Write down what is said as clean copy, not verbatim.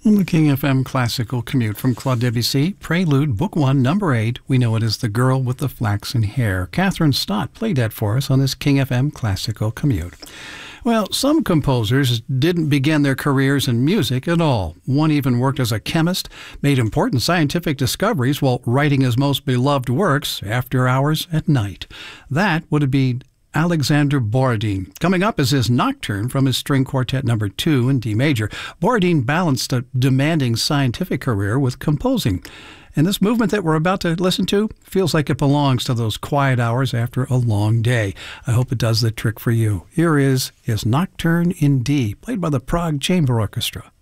On the King FM Classical Commute from Claude Debussy, Prelude, Book 1, Number 8, we know it as The Girl with the Flaxen Hair. Catherine Stott played that for us on this King FM Classical Commute. Well, some composers didn't begin their careers in music at all. One even worked as a chemist, made important scientific discoveries while writing his most beloved works after hours at night. That would be Alexander Borodin. Coming up is his Nocturne from his String Quartet No. 2 in D major. Borodin balanced a demanding scientific career with composing. And this movement that we're about to listen to feels like it belongs to those quiet hours after a long day. I hope it does the trick for you. Here is his Nocturne in D, played by the Prague Chamber Orchestra.